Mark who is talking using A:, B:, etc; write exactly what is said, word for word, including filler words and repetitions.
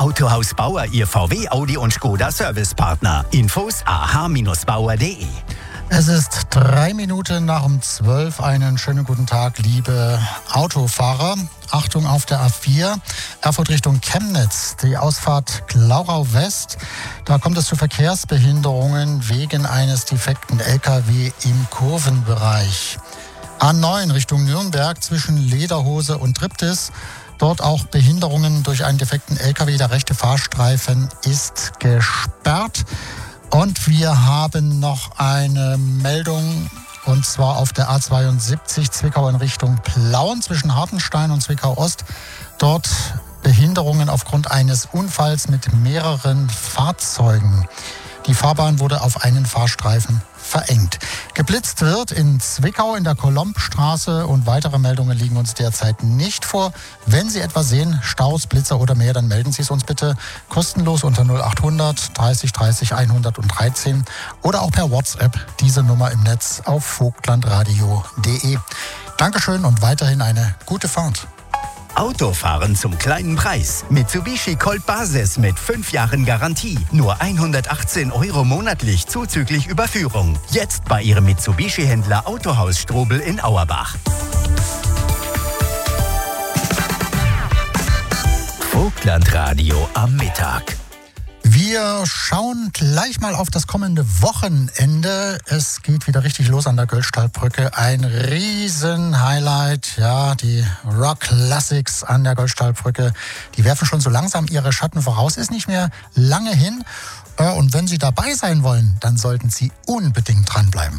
A: Autohaus Bauer, Ihr V W, Audi und Skoda Servicepartner. Infos a h Bindestrich bauer punkt d e.
B: Es ist drei Minuten nach um zwölf. Einen schönen guten Tag, liebe Autofahrer. Achtung auf der A vier, Erfurt Richtung Chemnitz, die Ausfahrt Glaurau West. Da kommt es zu Verkehrsbehinderungen wegen eines defekten L K W im Kurvenbereich. A neun Richtung Nürnberg zwischen Lederhose und Triptis. Dort auch Behinderungen durch einen defekten L K W. Der rechte Fahrstreifen ist gesperrt. Und wir haben noch eine Meldung, und zwar auf der A zweiundsiebzig Zwickau in Richtung Plauen zwischen Hartenstein und Zwickau Ost. Dort Behinderungen aufgrund eines Unfalls mit mehreren Fahrzeugen. Die Fahrbahn wurde auf einen Fahrstreifen verengt. Geblitzt wird in Zwickau in der Kolombstraße und weitere Meldungen liegen uns derzeit nicht vor. Wenn Sie etwas sehen, Staus, Blitzer oder mehr, dann melden Sie es uns bitte kostenlos unter null achthundert dreißig dreißig hundertdreizehn oder auch per WhatsApp diese Nummer im Netz auf vogtlandradio punkt de. Dankeschön und weiterhin eine gute Fahrt.
A: Autofahren zum kleinen Preis. Mitsubishi Colt Basis mit fünf Jahren Garantie. Nur hundertachtzehn Euro monatlich zuzüglich Überführung. Jetzt bei Ihrem Mitsubishi-Händler Autohaus Strobel in Auerbach. Vogtlandradio am Mittag.
B: Wir schauen gleich mal auf das kommende Wochenende. Es geht wieder richtig los an der Göllstallbrücke. Ein Riesen-Highlight. Ja, die Rock Classics an der Göllstallbrücke. Die werfen schon so langsam ihre Schatten voraus. Ist nicht mehr lange hin. Und wenn Sie dabei sein wollen, dann sollten Sie unbedingt dranbleiben.